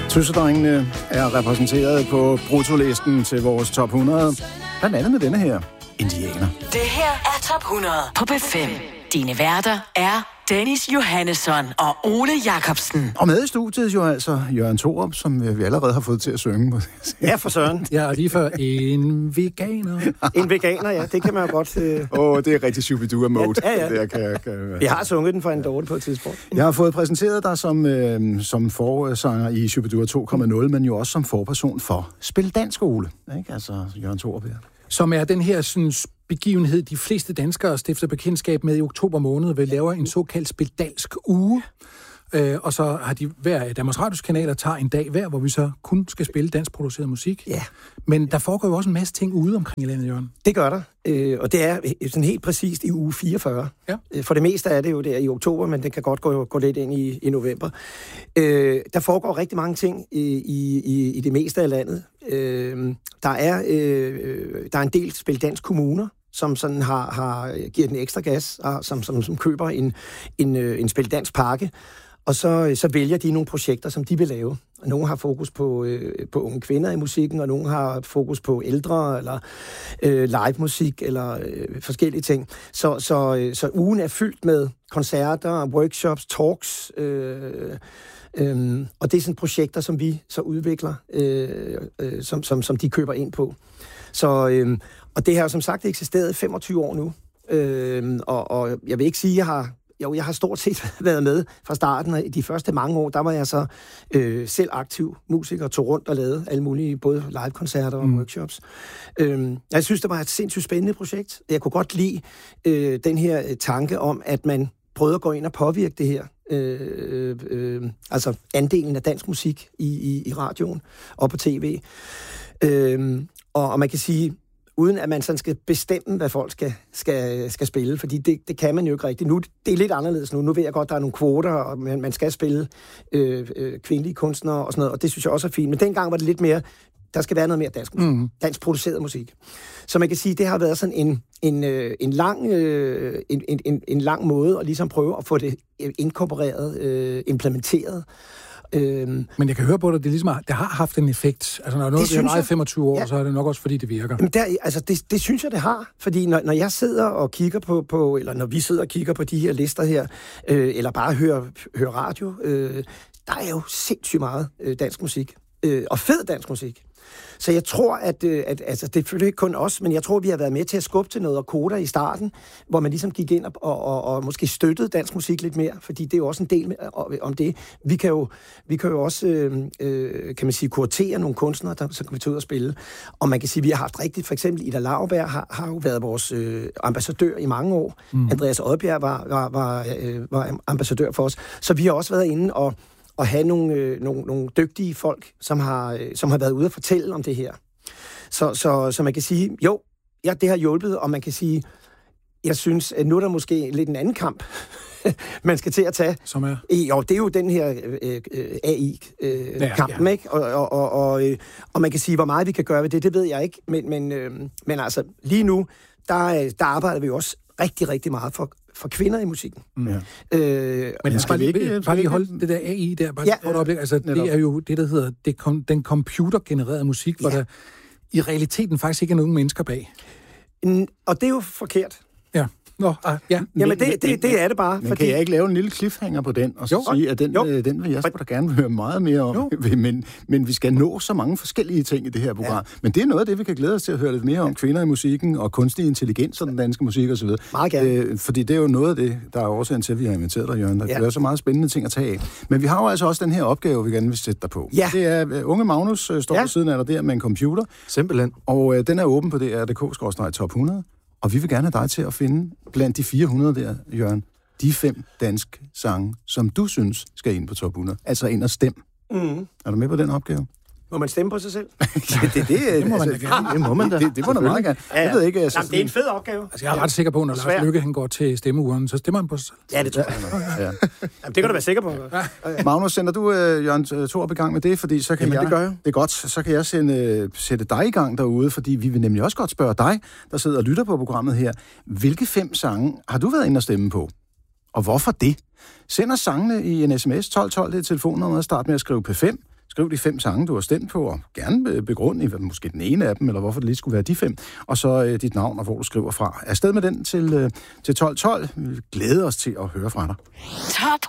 Tøsedrengene er repræsenteret på brutolisten til vores top 100. Blandt andet med denne her, Indianer. Det her er top 100 på B5. Dine værter er Dennis Johannesson og Ole Jacobsen. Og med i studiet jo altså Jørgen Thorup, som vi allerede har fået til at synge. Ja, for søren. Ja, lige før en veganer. En veganer, ja. Det kan man jo godt... Det er rigtig Shubidua-mode. Ja. Det kan. Jeg har sunget den for en dårlig på et tidspunkt. Jeg har fået præsenteret dig som forsanger i Shubidua 2.0, men jo også som forperson for Spil Dansk, Ole. Ikke? Altså Jørgen Thorup her. Som er den her sådan, begivenhed, de fleste danskere stifter bekendtskab med i oktober måned, ved laver en såkaldt Spil Dansk uge. Og så har de hver af Danmarks Radios kanaler tager en dag hver, hvor vi så kun skal spille danskproduceret musik. Ja. Men der foregår jo også en masse ting ude omkring i landet, Jørgen. Det gør der. Og det er sådan helt præcist i uge 44. Ja. For det meste er det jo der i oktober, men det kan godt gå lidt ind i november. Der foregår rigtig mange ting i det meste af landet. Der er en del Spil Dansk kommuner, som sådan giver den ekstra gas, og som køber en Spil Dansk pakke, og så vælger de nogle projekter, som de vil lave. Nogle har fokus på unge kvinder i musikken, og nogle har fokus på ældre, eller live musik, eller forskellige ting. Så ugen er fyldt med koncerter, workshops, talks, og det er sådan projekter, som vi så udvikler, som de køber ind på. Og det har jo som sagt eksisteret i 25 år nu. Og jeg vil ikke sige, jeg har stort set været med fra starten, og de første mange år, der var jeg så selv aktiv musiker, tog rundt og lavede alle mulige, både live-koncerter og workshops. Jeg synes, det var et sindssygt spændende projekt. Jeg kunne godt lide den her tanke om, at man prøvede at gå ind og påvirke det her. Altså andelen af dansk musik i radioen og på tv. Og man kan sige, uden at man sådan skal bestemme, hvad folk skal spille, fordi det kan man jo ikke rigtigt. Nu, det er lidt anderledes nu. Nu ved jeg godt, der er nogle kvoter, og man skal spille kvindelige kunstnere og sådan noget, og det synes jeg også er fint. Men dengang var det lidt mere, der skal være noget mere dansk musik. Dansk produceret musik. Så man kan sige, det har været sådan en lang måde at ligesom prøve at få det inkorporeret, implementeret. Men jeg kan høre på dig, det har haft en effekt. Altså når noget er 25 år, så er det nok også, fordi det virker. Jamen det synes jeg, det har. Fordi når jeg sidder og kigger på eller når vi sidder og kigger på de her lister her, eller bare hører radio, der er jo sindssygt meget dansk musik. Og fed dansk musik. Så jeg tror, at altså, det følger ikke kun os, men jeg tror, vi har været med til at skubbe til noget og koder i starten, hvor man ligesom gik ind og måske støttede dansk musik lidt mere, fordi det er jo også en del om det. Vi kan jo også, kan man sige, kuratere nogle kunstnere, så kan vi tage ud og spille. Og man kan sige, vi har haft rigtigt, for eksempel Ida Lauerberg har jo været vores ambassadør i mange år. Andreas Oddbjerg var ambassadør for os. Så vi har også været inde og have nogle dygtige folk, som har været ude at fortælle om det her. Så man kan sige, jo, ja, det har hjulpet, og man kan sige, jeg synes, at nu er der måske lidt en anden kamp, man skal til at tage. Som er? Jo, det er jo den her AI-kampen, ikke? Og man kan sige, hvor meget vi kan gøre ved det ved jeg ikke. Men altså, lige nu, der arbejder vi jo også rigtig, rigtig meget for kvinder i musikken. Men skal vi ikke bare lige holde det der AI der? Altså, det er jo det, der hedder den computergenererede musik, hvor der i realiteten faktisk ikke er nogen mennesker bag. Og det er jo forkert. Ja. Jamen, det er det bare. Men kan jeg ikke lave en lille cliffhanger på den, og sige, at den vil jeg sgu da gerne høre meget mere om. Men vi skal nå så mange forskellige ting i det her program. Ja. Men det er noget af det, vi kan glæde os til at høre lidt mere om. Kvinder i musikken og kunstig intelligens og den danske musik osv. Meget gerne. Fordi det er jo noget af det, der er årsagen til, at vi har inviteret dig, Jørgen. Der er så meget spændende ting at tage af. Men vi har jo altså også den her opgave, vi gerne vil sætte dig på. Ja. Det er unge Magnus står ved siden af dig der med en computer. Simpelthen. Og den er åben på dr.dk/top 100. Og vi vil gerne have dig til at finde blandt de 400 der, Jørgen, de 5 danske sange, som du synes skal ind på top 100. Altså ind og stem. Er du med på den opgave? Må man stemme på sig selv? det må man da gerne. Det må man da. Det må da meget gerne. Ja. Jeg ved ikke, det er en fed opgave. Altså, jeg er ret sikker på, når Lars Løkke han går til stemmeuren, så stemmer han på sig selv. Ja, det tror jeg. Ja. Jamen, det kan du være sikker på. Ja. Magnus, sender du Jørgen Thorup i gang med det? Fordi så kan det gør jeg. Det er godt. Så kan jeg sætte dig i gang derude, fordi vi vil nemlig også godt spørge dig, der sidder og lytter på programmet her. Hvilke 5 sange har du været inde og stemme på? Og hvorfor det? Send os sangene i en sms 1212, det er telefonnummeret, start med at skrive P5. skriv de 5 sange, du har stemt på, og gerne begrund i måske den ene af dem, eller hvorfor det lige skulle være de 5, og så dit navn og hvor du skriver fra. Afsted med den til 12.12. Vi glæder os til at høre fra dig. Top